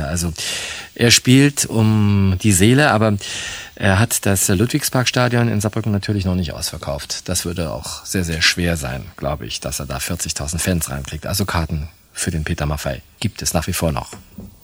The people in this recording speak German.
Also er spielt um die Seele, aber er hat das Ludwigsparkstadion in Saarbrücken natürlich noch nicht ausverkauft. Das würde auch sehr, sehr schwer sein, glaube ich, dass er da 40.000 Fans reinkriegt. Also Karten für den Peter Maffay gibt es nach wie vor noch.